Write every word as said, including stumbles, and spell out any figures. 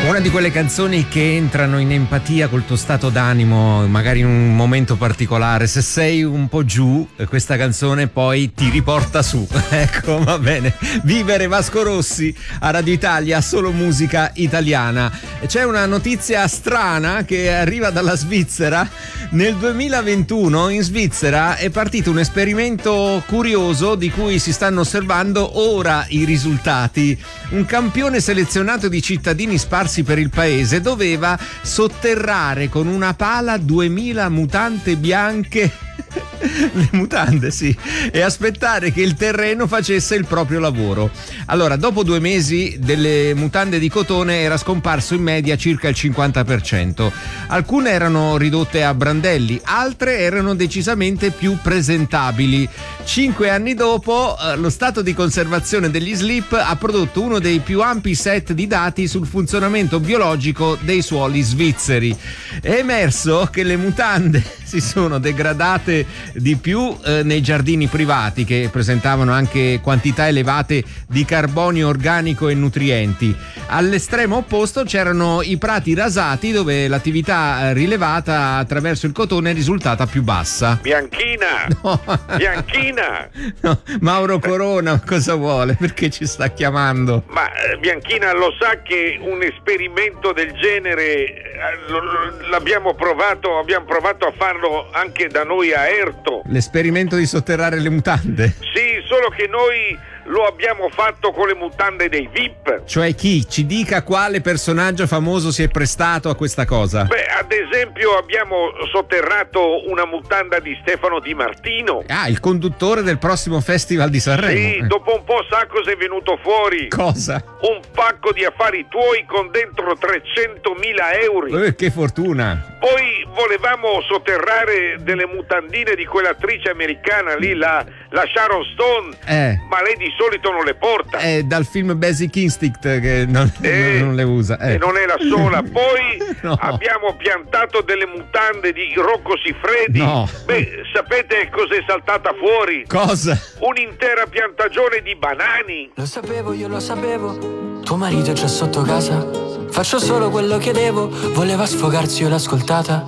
Una di quelle canzoni che entrano in empatia col tuo stato d'animo, magari in un momento particolare. Se sei un po' giù, questa canzone poi ti riporta su. Ecco, va bene. Vivere Vasco Rossi a Radio Italia, solo musica italiana. C'è una notizia strana che arriva dalla Svizzera. Nel duemilaventuno in Svizzera è partito un esperimento curioso di cui si stanno osservando ora i risultati. Un campione selezionato di cittadini sparsi per il paese doveva sotterrare con una pala duemila mutande bianche, le mutande sì, e aspettare che il terreno facesse il proprio lavoro. Allora, dopo due mesi delle mutande di cotone era scomparso in media circa il cinquanta per cento. Alcune erano ridotte a brandelli, altre erano decisamente più presentabili. Cinque anni dopo, lo stato di conservazione degli slip ha prodotto uno dei più ampi set di dati sul funzionamento biologico dei suoli svizzeri. È emerso che le mutande si sono degradate di più eh, nei giardini privati, che presentavano anche quantità elevate di carbonio organico e nutrienti. All'estremo opposto c'erano i prati rasati, dove l'attività rilevata attraverso il cotone è risultata più bassa. Bianchina! No. Bianchina! No. Mauro Corona cosa vuole? Perché ci sta chiamando? Ma eh, Bianchina lo sa che un esperimento del genere eh, lo, l'abbiamo provato, abbiamo provato a farlo anche da noi a Erto. L'esperimento di sotterrare le mutande? Sì, solo che noi lo abbiamo fatto con le mutande dei V I P. Cioè chi? Ci dica quale personaggio famoso si è prestato a questa cosa. Beh, ad esempio abbiamo sotterrato una mutanda di Stefano Di Martino. Ah, il conduttore del prossimo Festival di Sanremo. Sì, dopo un po' sa cosa è venuto fuori? Cosa? Un pacco di affari tuoi con dentro trecentomila euro. Eh, che fortuna. Poi volevamo sotterrare delle mutandine di quell'attrice americana lì, la, la Sharon Stone, eh. ma lei di solito non le porta. È dal film Basic Instinct che non, eh, non le usa. Eh. E non è la sola. Poi no. abbiamo piantato delle mutande di Rocco Siffredi. No. Beh, sapete cos'è saltata fuori? Cosa? Un'intera piantagione di banani. Lo sapevo, io lo sapevo. Tuo marito è già sotto casa. Faccio solo quello che devo. Voleva sfogarsi, io l'ho ascoltata.